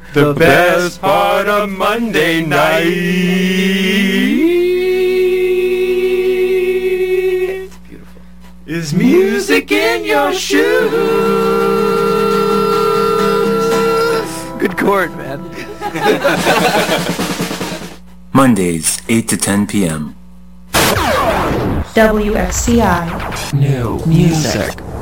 The best part of Monday night is music in your shoes. Good chord, man. Mondays, 8 to 10 p.m. WFCI. New music.